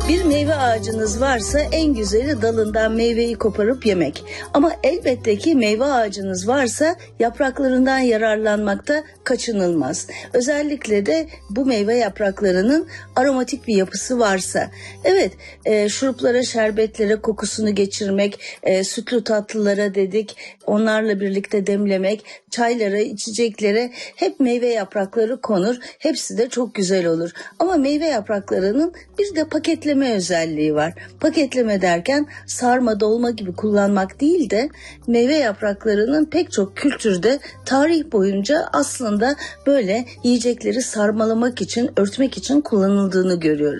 Bir meyve ağacınız varsa en güzeli dalından meyveyi koparıp yemek. Ama elbette ki meyve ağacınız varsa yapraklarından yararlanmakta kaçınılmaz. Özellikle de bu meyve yapraklarının aromatik bir yapısı varsa. Evet, şuruplara, şerbetlere kokusunu geçirmek, sütlü tatlılara dedik, onlarla birlikte demlemek, çaylara, içeceklere hep meyve yaprakları konur. Hepsi de çok güzel olur. Ama meyve yapraklarının bir de paketleme özelliği var. Paketleme derken sarma, dolma gibi kullanmak değil de meyve yapraklarının pek çok kültürde tarih boyunca aslında böyle yiyecekleri sarmalamak için, örtmek için kullanıldığını görüyoruz.